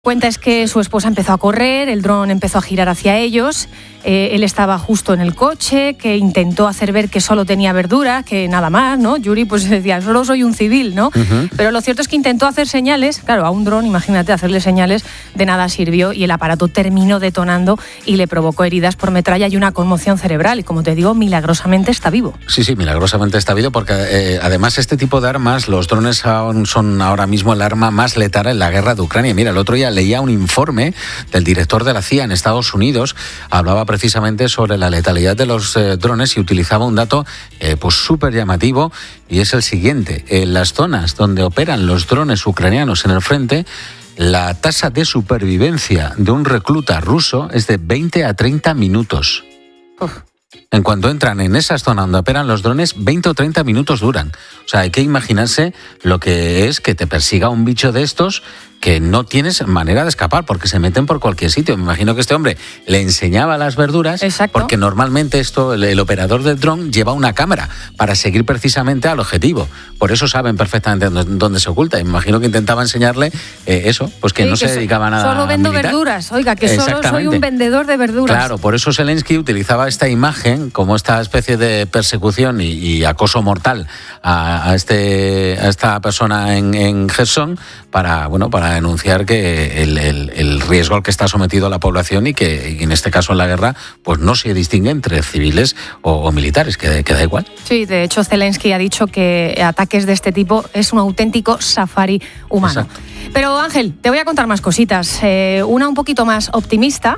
Cuenta es que su esposa empezó a correr, el dron empezó a girar hacia ellos, él estaba justo en el coche, que intentó hacer ver que solo tenía verdura, que nada más, ¿no? Yuri pues decía, solo soy un civil, ¿no? Uh-huh. Pero lo cierto es que intentó hacer señales, claro, a un dron, imagínate, hacerle señales, de nada sirvió y el aparato terminó detonando y le provocó heridas por metralla y una conmoción cerebral y, como te digo, milagrosamente está vivo. Sí, milagrosamente está vivo porque además este tipo de armas, los drones son ahora mismo el arma más letal en la guerra de Ucrania. Mira, el otro día leía un informe del director de la CIA en Estados Unidos, hablaba precisamente sobre la letalidad de los drones y utilizaba un dato pues súper llamativo y es el siguiente. En las zonas donde operan los drones ucranianos en el frente, la tasa de supervivencia de un recluta ruso es de 20 a 30 minutos. En cuanto entran en esas zonas donde operan los drones, 20 o 30 minutos duran. O sea, hay que imaginarse lo que es que te persiga un bicho de estos que no tienes manera de escapar porque se meten por cualquier sitio. Me imagino que este hombre le enseñaba las verduras. Exacto. Porque normalmente el operador del dron lleva una cámara para seguir precisamente al objetivo. Por eso saben perfectamente dónde se oculta. Y me imagino que intentaba enseñarle eso, pues que sí, no se dedicaba a nada solo vendo militar. Verduras, oiga, que solo soy un vendedor de verduras. Claro, por eso Zelensky utilizaba esta imagen como esta especie de persecución y acoso mortal a esta persona en Gerson para denunciar que el riesgo al que está sometido la población y que en este caso en la guerra pues no se distingue entre civiles o militares, que da igual. Sí, de hecho Zelensky ha dicho que ataques de este tipo es un auténtico safari humano. Exacto. Pero Ángel, te voy a contar más cositas, una un poquito más optimista.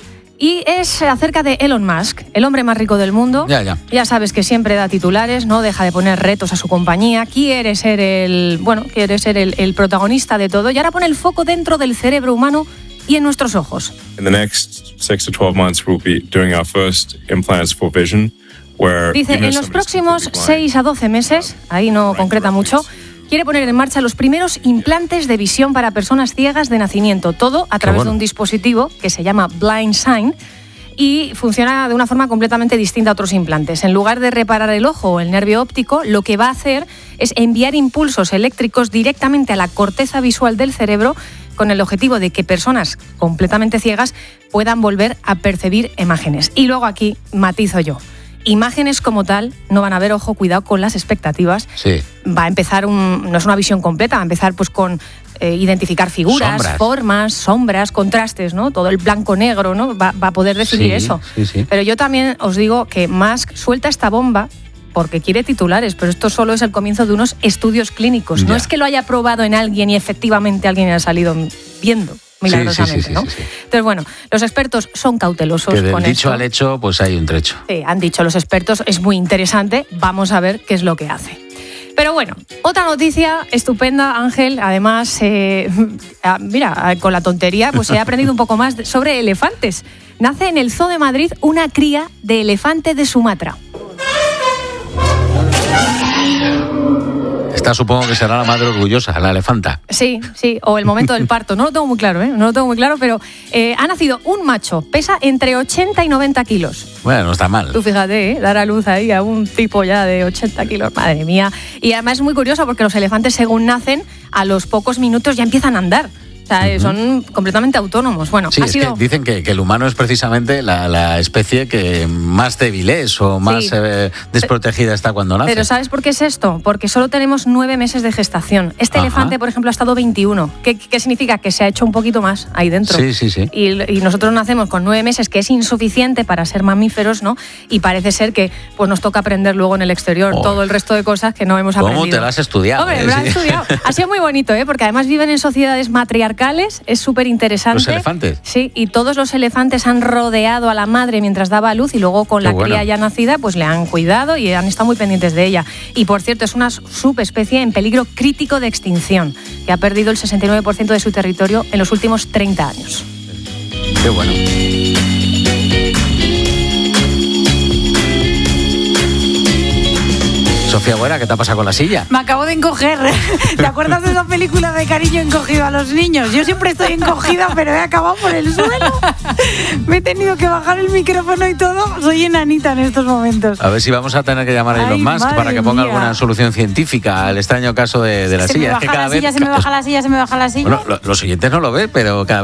Y es acerca de Elon Musk, el hombre más rico del mundo. Ya sabes que siempre da titulares, no deja de poner retos a su compañía, quiere ser el protagonista de todo y ahora pone el foco dentro del cerebro humano y en nuestros ojos. In the next 6 to 12 months we'll be doing our first implants for vision. Dice, en los próximos 6 a 12 meses, ahí no concreta mucho, quiere poner en marcha los primeros implantes de visión para personas ciegas de nacimiento. Todo a través de un dispositivo que se llama Blind Sign y funciona de una forma completamente distinta a otros implantes. En lugar de reparar el ojo o el nervio óptico, lo que va a hacer es enviar impulsos eléctricos directamente a la corteza visual del cerebro con el objetivo de que personas completamente ciegas puedan volver a percibir imágenes. Y luego aquí matizo yo. Imágenes como tal no van a haber, ojo, cuidado con las expectativas. Sí. Va a empezar, no es una visión completa, va a empezar pues con identificar figuras, formas, sombras, contrastes, ¿no? Todo el blanco-negro, ¿no? Va a poder definir eso. Sí. Pero yo también os digo que Musk suelta esta bomba porque quiere titulares, pero esto solo es el comienzo de unos estudios clínicos. Ya. No es que lo haya probado en alguien y efectivamente alguien ha salido viendo. Milagrosamente, ¿no? Sí. Entonces, bueno, los expertos son cautelosos que del con dicho esto. Al hecho, pues hay un trecho. Sí, han dicho los expertos, es muy interesante, vamos a ver qué es lo que hace. Pero bueno, otra noticia estupenda, Ángel, además, mira, con la tontería, pues he aprendido un poco más sobre elefantes. Nace en el Zoo de Madrid una cría de elefante de Sumatra. Esta supongo que será la madre orgullosa, la elefanta. Sí, o el momento del parto. No lo tengo muy claro, pero ha nacido un macho, pesa entre 80 y 90 kilos. Bueno, no está mal. Tú fíjate, dar a luz ahí a un tipo ya de 80 kilos, madre mía. Y además es muy curioso porque los elefantes según nacen, a los pocos minutos ya empiezan a andar. O sea, son completamente autónomos. Bueno, sí, que dicen que el humano es precisamente la especie que más débil es o más desprotegida está cuando nace. Pero ¿sabes por qué es esto? Porque solo tenemos 9 meses de gestación. Este elefante, por ejemplo, ha estado 21. ¿Qué significa? Que se ha hecho un poquito más ahí dentro. Sí. Y nosotros nacemos con 9 meses, que es insuficiente para ser mamíferos, ¿no? Y parece ser que pues nos toca aprender luego en el exterior todo el resto de cosas que no hemos aprendido. ¿Cómo te lo has estudiado? Hombre, me lo has estudiado. Ha sido muy bonito, porque además viven en sociedades matriarcales. Es súper interesante. ¿Los elefantes? Sí, y todos los elefantes han rodeado a la madre mientras daba a luz y luego con cría ya nacida pues le han cuidado y han estado muy pendientes de ella. Y por cierto, es una subespecie en peligro crítico de extinción, que ha perdido el 69% de su territorio en los últimos 30 años. Qué bueno. Sofía Buera, ¿qué te ha pasado con la silla? Me acabo de encoger. ¿Te acuerdas de esa película de Cariño encogido a los niños? Yo siempre estoy encogida, pero he acabado por el suelo. Me he tenido que bajar el micrófono y todo. Soy enanita en estos momentos. A ver si vamos a tener que llamar a Elon Musk para que ponga alguna solución científica al extraño caso de la silla. Se me baja la silla. Bueno, los oyentes no lo ven, pero cada vez